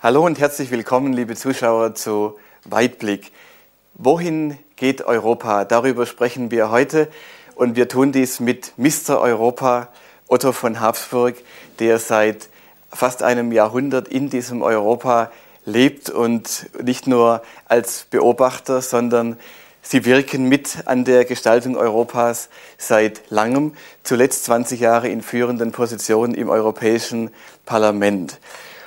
Hallo und herzlich willkommen, liebe Zuschauer, zu Weitblick. Wohin geht Europa? Darüber sprechen wir heute und wir tun dies mit Mr. Europa, Otto von Habsburg, der seit fast einem Jahrhundert in diesem Europa lebt und nicht nur als Beobachter, sondern Sie wirken mit an der Gestaltung Europas seit langem, zuletzt 20 Jahre in führenden Positionen im Europäischen Parlament.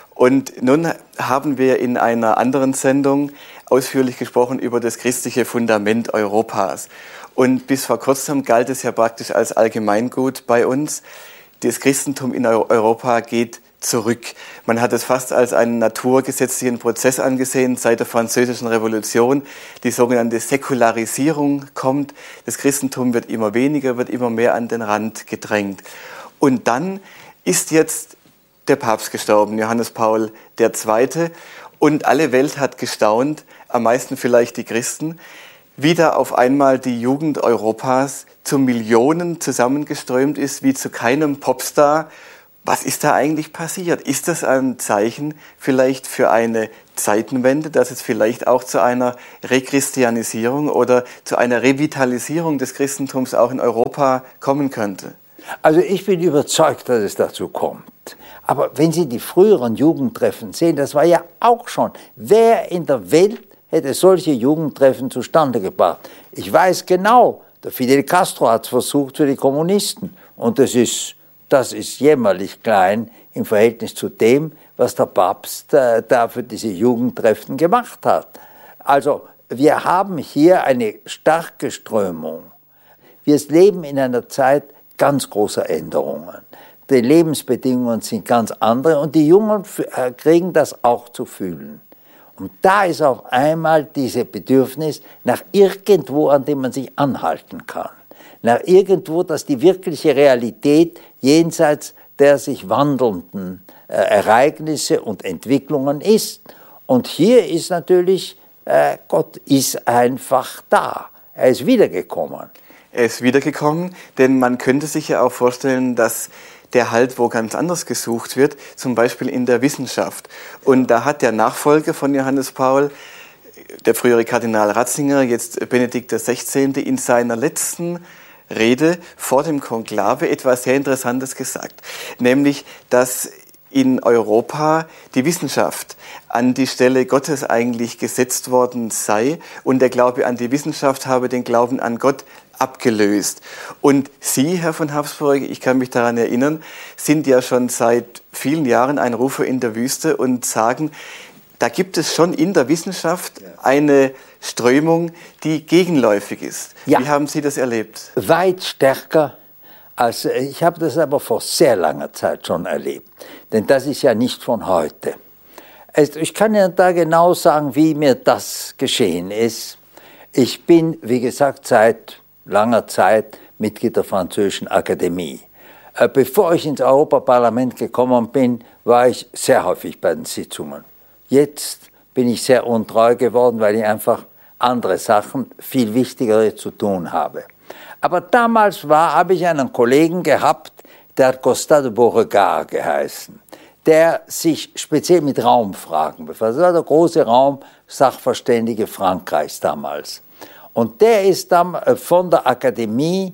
Und nun haben wir in einer anderen Sendung ausführlich gesprochen über das christliche Fundament Europas. Und bis vor kurzem galt es ja praktisch als Allgemeingut bei uns. Das Christentum in Europa geht zurück. Man hat es fast als einen naturgesetzlichen Prozess angesehen seit der Französischen Revolution. Die sogenannte Säkularisierung kommt. Das Christentum wird immer weniger, wird immer mehr an den Rand gedrängt. Und dann ist jetzt der Papst gestorben, Johannes Paul II. Und alle Welt hat gestaunt, am meisten vielleicht die Christen, wie da auf einmal die Jugend Europas zu Millionen zusammengeströmt ist, wie zu keinem Popstar. Was ist da eigentlich passiert? Ist das ein Zeichen vielleicht für eine Zeitenwende, dass es vielleicht auch zu einer Rechristianisierung oder zu einer Revitalisierung des Christentums auch in Europa kommen könnte? Also ich bin überzeugt, dass es dazu kommt. Aber wenn Sie die früheren Jugendtreffen sehen, das war ja auch schon, wer in der Welt hätte solche Jugendtreffen zustande gebracht? Ich weiß genau, der Fidel Castro hat es versucht für die Kommunisten. Und das ist jämmerlich klein im Verhältnis zu dem, was der Papst da für diese Jugendtreffen gemacht hat. Also wir haben hier eine starke Strömung. Wir leben in einer Zeit ganz großer Änderungen. Die Lebensbedingungen sind ganz andere und die Jungen kriegen das auch zu fühlen. Und da ist auf einmal dieses Bedürfnis nach irgendwo, an dem man sich anhalten kann. Nach irgendwo, dass die wirkliche Realität jenseits der sich wandelnden Ereignisse und Entwicklungen ist. Und hier ist natürlich, Gott ist einfach da. Er ist wiedergekommen. Er ist wiedergekommen, denn man könnte sich ja auch vorstellen, dass der Halt wo ganz anders gesucht wird, zum Beispiel in der Wissenschaft. Und da hat der Nachfolger von Johannes Paul, der frühere Kardinal Ratzinger, jetzt Benedikt XVI., in seiner letzten Rede vor dem Konklave etwas sehr Interessantes gesagt, nämlich, dass in Europa die Wissenschaft an die Stelle Gottes eigentlich gesetzt worden sei und der Glaube an die Wissenschaft habe den Glauben an Gott abgelöst. Und Sie, Herr von Habsburg, ich kann mich daran erinnern, sind ja schon seit vielen Jahren ein Rufer in der Wüste und sagen, da gibt es schon in der Wissenschaft eine Strömung, die gegenläufig ist. Ja. Wie haben Sie das erlebt? Weit stärker als, ich habe das aber vor sehr langer Zeit schon erlebt. Denn das ist ja nicht von heute. Ich kann ja da genau sagen, wie mir das geschehen ist. Ich bin, wie gesagt, seit langer Zeit Mitglied der Französischen Akademie. Bevor ich ins Europaparlament gekommen bin, war ich sehr häufig bei den Sitzungen. Jetzt bin ich sehr untreu geworden, weil ich einfach andere Sachen, viel wichtigere zu tun habe. Aber damals habe ich einen Kollegen gehabt, der hat Costa de Beauregard geheißen, der sich speziell mit Raumfragen befasst. Das war der große Raumsachverständige Frankreichs damals. Und der ist dann von der Akademie,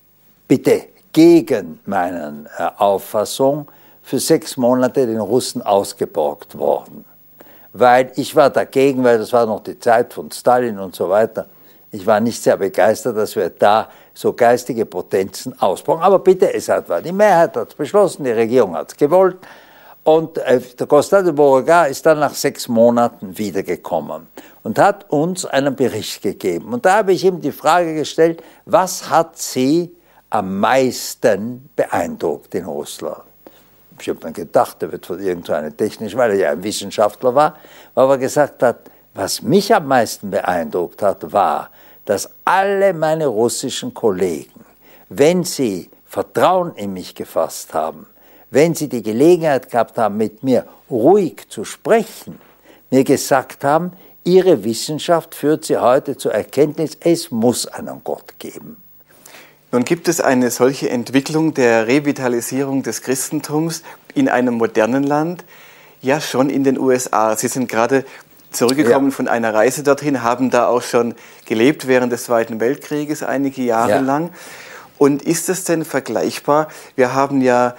bitte gegen meine Auffassung, für 6 Monate den Russen ausgeborgt worden. Weil ich war dagegen, weil das war noch die Zeit von Stalin und so weiter. Ich war nicht sehr begeistert, dass wir da so geistige Potenzen ausbauen. Aber bitte, die Mehrheit hat es beschlossen, die Regierung hat es gewollt. Und der Costa de Beauregard ist dann nach 6 Monaten wiedergekommen und hat uns einen Bericht gegeben. Und da habe ich ihm die Frage gestellt, was hat Sie am meisten beeindruckt in Russland? Ich habe mir gedacht, er wird von irgendeiner technisch, weil er ja ein Wissenschaftler war, aber gesagt hat, was mich am meisten beeindruckt hat, war, dass alle meine russischen Kollegen, wenn sie Vertrauen in mich gefasst haben, wenn sie die Gelegenheit gehabt haben, mit mir ruhig zu sprechen, mir gesagt haben, ihre Wissenschaft führt sie heute zur Erkenntnis, es muss einen Gott geben. Nun gibt es eine solche Entwicklung der Revitalisierung des Christentums in einem modernen Land. Ja, schon in den USA. Sie sind gerade zurückgekommen von einer Reise dorthin, haben da auch schon gelebt während des Zweiten Weltkrieges einige Jahre lang. Und ist es denn vergleichbar? Wir haben ja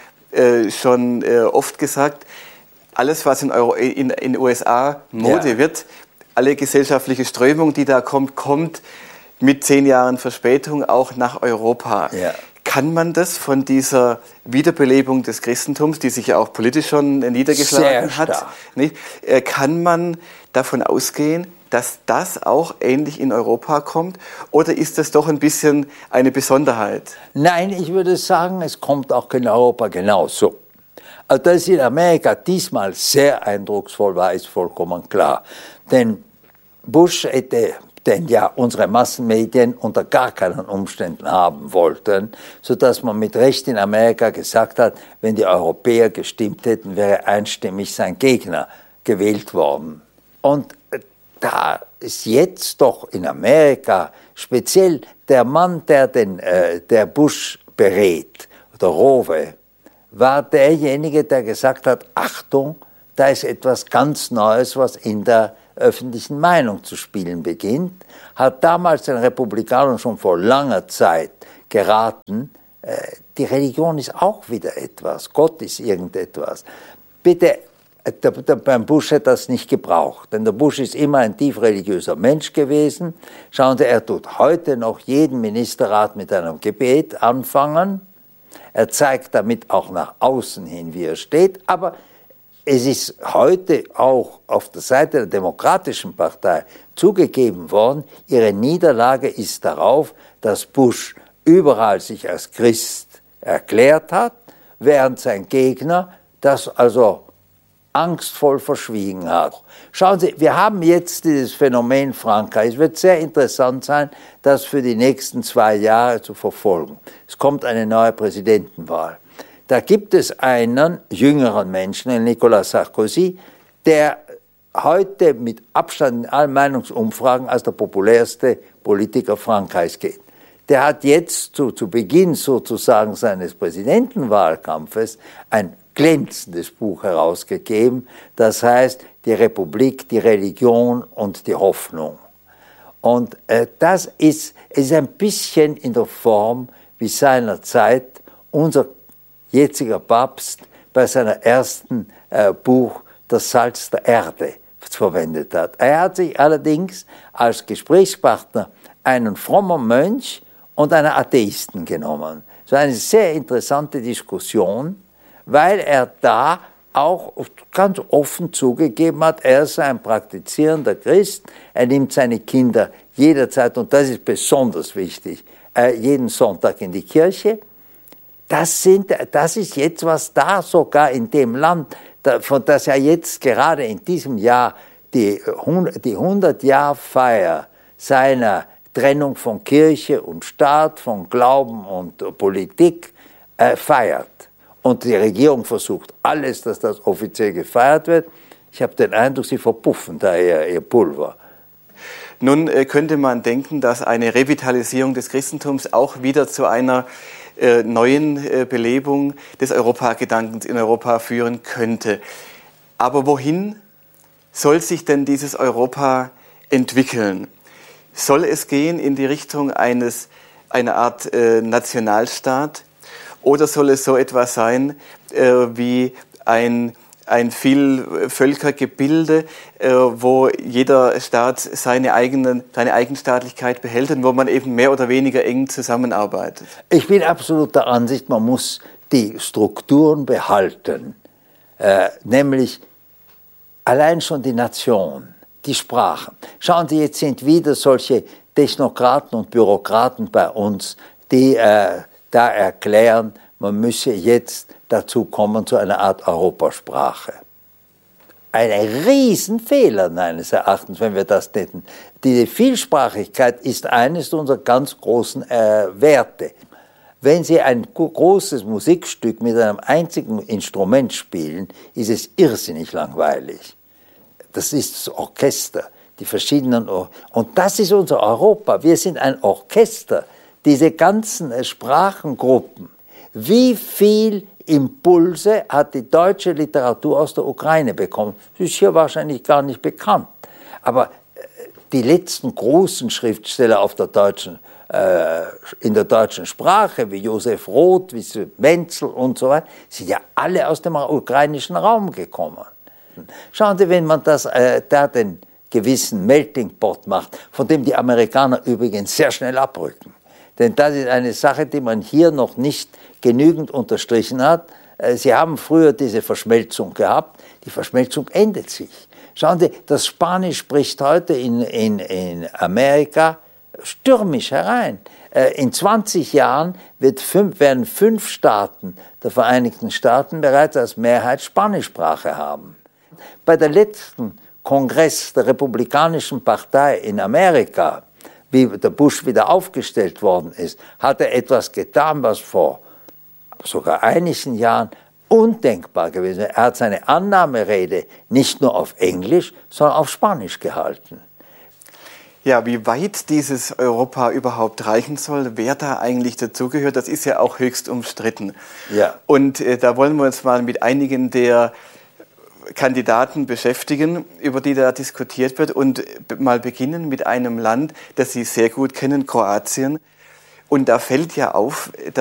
schon oft gesagt, alles, was in den USA Mode wird, alle gesellschaftliche Strömung, die da kommt, kommt mit 10 Jahren Verspätung auch nach Europa. Ja. Kann man das von dieser Wiederbelebung des Christentums, die sich ja auch politisch schon niedergeschlagen hat, nicht? Kann man davon ausgehen, dass das auch ähnlich in Europa kommt? Oder ist das doch ein bisschen eine Besonderheit? Nein, ich würde sagen, es kommt auch in Europa genauso. Also, dass es in Amerika diesmal sehr eindrucksvoll war, ist vollkommen klar. Denn Bush hätte, den ja unsere Massenmedien unter gar keinen Umständen haben wollten, sodass man mit Recht in Amerika gesagt hat, wenn die Europäer gestimmt hätten, wäre einstimmig sein Gegner gewählt worden. Und da ist jetzt doch in Amerika speziell der Mann, der Bush berät, oder Rowe, war derjenige, der gesagt hat, Achtung, da ist etwas ganz Neues, was in der öffentlichen Meinung zu spielen beginnt, hat damals den Republikanern schon vor langer Zeit geraten, die Religion ist auch wieder etwas, Gott ist irgendetwas. Bitte, beim Bush hat das nicht gebraucht, denn der Bush ist immer ein tief religiöser Mensch gewesen. Schauen Sie, er tut heute noch jeden Ministerrat mit einem Gebet anfangen. Er zeigt damit auch nach außen hin, wie er steht, aber es ist heute auch auf der Seite der Demokratischen Partei zugegeben worden, ihre Niederlage ist darauf, dass Bush überall sich als Christ erklärt hat, während sein Gegner das also angstvoll verschwiegen hat. Schauen Sie, wir haben jetzt dieses Phänomen Frankreich. Es wird sehr interessant sein, das für die nächsten 2 Jahre zu verfolgen. Es kommt eine neue Präsidentenwahl. Da gibt es einen jüngeren Menschen, Nicolas Sarkozy, der heute mit Abstand in allen Meinungsumfragen als der populärste Politiker Frankreichs geht. Der hat jetzt zu Beginn sozusagen seines Präsidentenwahlkampfes ein glänzendes Buch herausgegeben, das heißt Die Republik, die Religion und die Hoffnung. Und das ist ein bisschen in der Form wie seinerzeit unser jetziger Papst bei seiner ersten Buch Das Salz der Erde verwendet hat. Er hat sich allerdings als Gesprächspartner einen frommen Mönch und einen Atheisten genommen. So eine sehr interessante Diskussion, weil er da auch ganz offen zugegeben hat, er ist ein praktizierender Christ, er nimmt seine Kinder jederzeit, und das ist besonders wichtig, jeden Sonntag in die Kirche. Das ist jetzt, was da sogar in dem Land, von das ja jetzt gerade in diesem Jahr die 100-Jahr-Feier seiner Trennung von Kirche und Staat, von Glauben und Politik feiert. Und die Regierung versucht alles, dass das offiziell gefeiert wird. Ich habe den Eindruck, sie verpuffen da ihr Pulver. Nun könnte man denken, dass eine Revitalisierung des Christentums auch wieder zu einer neuen Belebung des Europagedankens in Europa führen könnte. Aber wohin soll sich denn dieses Europa entwickeln? Soll es gehen in die Richtung einer Art Nationalstaat? Oder soll es so etwas sein wie ein Vielvölkergebilde, wo jeder Staat seine Eigenstaatlichkeit behält und wo man eben mehr oder weniger eng zusammenarbeitet? Ich bin absolut der Ansicht, man muss die Strukturen behalten, nämlich allein schon die Nation, die Sprachen. Schauen Sie, jetzt sind wieder solche Technokraten und Bürokraten bei uns, die da erklären, man müsse jetzt dazu kommen zu einer Art Europasprache. Ein Riesenfehler meines Erachtens, wenn wir das täten. Diese Vielsprachigkeit ist eines unserer ganz großen Werte. Wenn Sie ein großes Musikstück mit einem einzigen Instrument spielen, ist es irrsinnig langweilig. Das ist das Orchester, die verschiedenen und das ist unser Europa. Wir sind ein Orchester. Diese ganzen Sprachengruppen, wie viel Impulse hat die deutsche Literatur aus der Ukraine bekommen. Das ist hier wahrscheinlich gar nicht bekannt. Aber die letzten großen Schriftsteller auf der in der deutschen Sprache, wie Josef Roth, wie Wenzel und so weiter, sind ja alle aus dem ukrainischen Raum gekommen. Schauen Sie, wenn man da den gewissen Melting Pot macht, von dem die Amerikaner übrigens sehr schnell abrücken. Denn das ist eine Sache, die man hier noch nicht genügend unterstrichen hat. Sie haben früher diese Verschmelzung gehabt. Die Verschmelzung endet sich. Schauen Sie, das Spanisch spricht heute in Amerika stürmisch herein. In 20 Jahren werden 5 Staaten der Vereinigten Staaten bereits als Mehrheit Spanischsprache haben. Bei der letzten Kongress der Republikanischen Partei in Amerika, wie der Bush wieder aufgestellt worden ist, hat er etwas getan, was vor sogar einigen Jahren undenkbar gewesen ist. Er hat seine Annahmerede nicht nur auf Englisch, sondern auf Spanisch gehalten. Ja, wie weit dieses Europa überhaupt reichen soll, wer da eigentlich dazugehört, das ist ja auch höchst umstritten. Ja. Und da wollen wir uns mal mit einigen der Kandidaten beschäftigen, über die da diskutiert wird, und mal beginnen mit einem Land, das Sie sehr gut kennen, Kroatien. Und da fällt ja auf,